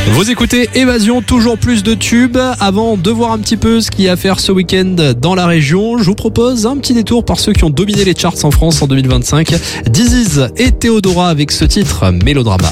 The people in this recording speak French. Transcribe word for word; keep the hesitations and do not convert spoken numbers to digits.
Vous écoutez Évasion, toujours plus de tubes. Avant de voir un petit peu ce qu'il y a à faire ce week-end dans la région, je vous propose un petit détour par ceux qui ont dominé les charts en France en deux mille vingt-cinq. Diziz et Théodora avec ce titre Mélodrama.